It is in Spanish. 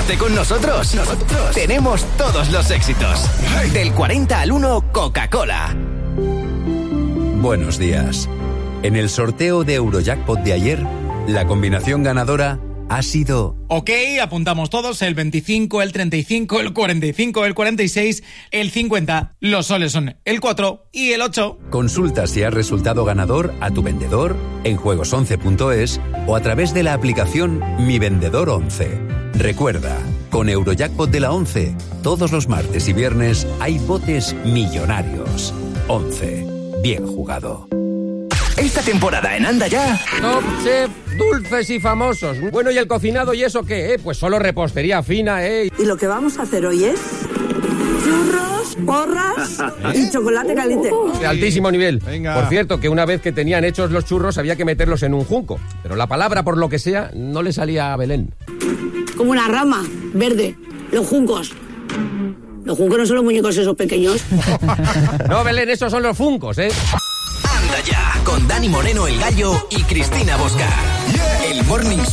Quédate con nosotros. Tenemos todos los éxitos. Del 40 al 1, Coca-Cola. Buenos días. En el sorteo de Eurojackpot de ayer, la combinación ganadora ha sido... Ok, apuntamos todos, el 25, el 35, el 45, el 46, el 50. Los soles son el 4 y el 8. Consulta si has resultado ganador a tu vendedor en juegos11.es o a través de la aplicación Mi Vendedor 11. Recuerda, con Eurojackpot de la 11, todos los martes y viernes hay botes millonarios. 11. Bien jugado. Esta temporada en Anda Ya. Top Chef, dulces y famosos. Bueno, ¿y el cocinado y eso qué? Pues solo repostería fina, ¿eh? Y lo que vamos a hacer hoy es churros, porras y chocolate caliente. De altísimo nivel. Venga. Por cierto, que una vez que tenían hechos los churros había que meterlos en un junco. Pero la palabra, por lo que sea, no le salía a Belén. Como una rama verde, los juncos. Los juncos no son los muñecos esos pequeños. No, Belén, esos son los funcos, ¿eh? Anda Ya, con Dani Moreno el Gallo y Cristina Bosca. El Morning